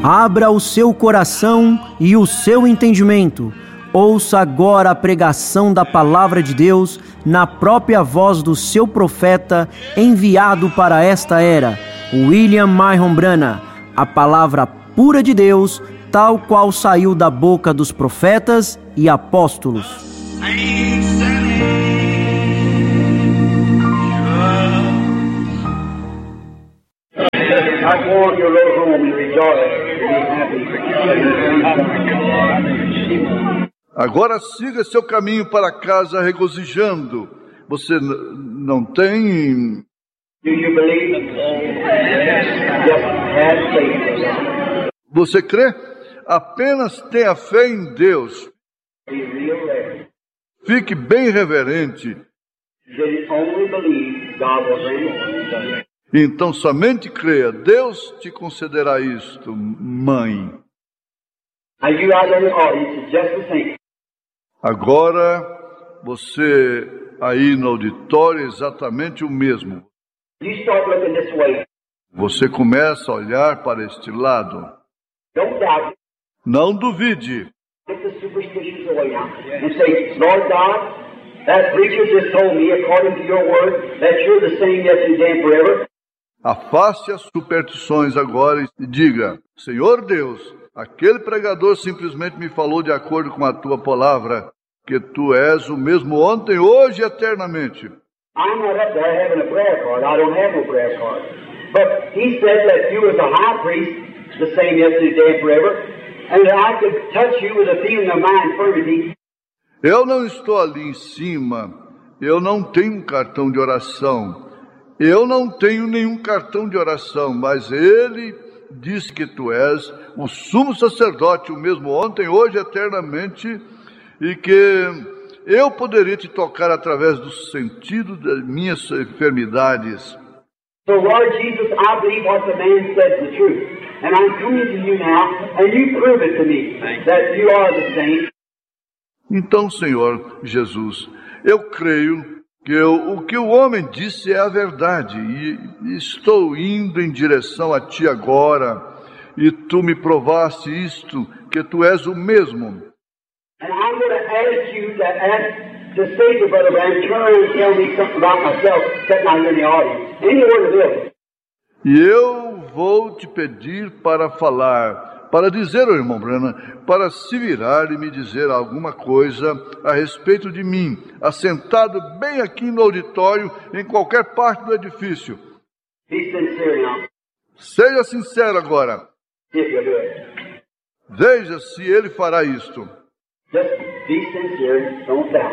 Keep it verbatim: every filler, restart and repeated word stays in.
Abra o seu coração e o seu entendimento. Ouça agora a pregação da Palavra de Deus na própria voz do seu profeta enviado para esta era, William Marion Branham, a palavra pura de Deus, tal qual saiu da boca dos profetas e apóstolos. Agora siga seu caminho para casa regozijando. Você n- não tem... Você crê? Apenas tenha fé em Deus. Fique bem reverente. Então somente creia. Deus te concederá isto, mãe. Agora, você aí no auditório é exatamente o mesmo. Você começa a olhar para este lado. Não duvide. Afaste as superstições agora e diga: Senhor Deus, aquele pregador simplesmente me falou de acordo com a tua palavra, que tu és o mesmo ontem, hoje e eternamente. I'm not up there having a prayer card. I don't have no prayer card. But he said that you was a high priest, the same yesterday, today, and forever, and that I could touch you with a feeling of my infirmity. Eu não estou ali em cima. Eu não tenho um cartão de oração. Eu não tenho nenhum cartão de oração, mas ele disse que tu és o sumo sacerdote, o mesmo ontem, hoje, eternamente, e que eu poderia te tocar através do sentido das minhas enfermidades. So, Lord Jesus, I believe what the man said is the truth. And I'm coming to you now, and you prove it to me, that you are the same. Então, Senhor Jesus, eu creio que eu, o que o homem disse é a verdade, e estou indo em direção a Ti agora, e Tu me provaste isto, que Tu és o mesmo. And I'm going to ask you to ask to say to Brother Branham, turn around and tell me something about myself sitting out here in the audience. Anywhere to live. E eu vou te pedir para falar, para dizer ao irmão Branham, para se virar e me dizer alguma coisa a respeito de mim, assentado bem aqui no auditório, em qualquer parte do edifício. Be sincere now. Seja sincero agora. See if you'll do it. Veja se ele fará isto. Just be sincere. Don't doubt.